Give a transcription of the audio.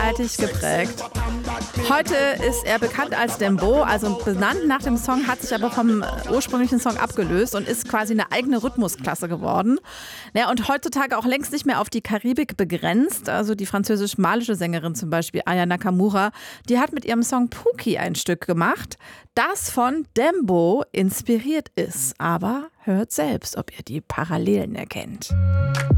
vielseitig geprägt. Heute ist er bekannt als Dembow, also benannt nach dem Song, hat sich aber vom ursprünglichen Song abgelöst und ist quasi eine eigene Rhythmusklasse geworden. Ja, und heutzutage auch längst nicht mehr auf die Karibik begrenzt. Also die französisch-malische Sängerin zum Beispiel, Aya Nakamura, die hat mit ihrem Song Pookie ein Stück gemacht, das von Dembow inspiriert ist. Aber hört selbst, ob ihr die Parallelen erkennt.